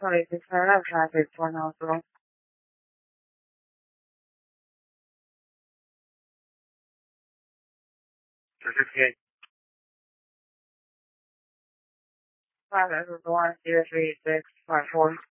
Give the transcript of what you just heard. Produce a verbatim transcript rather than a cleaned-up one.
Sorry, this I have traffic for now, bro. fifty-eight. Five, one, zero, three, six, five, four.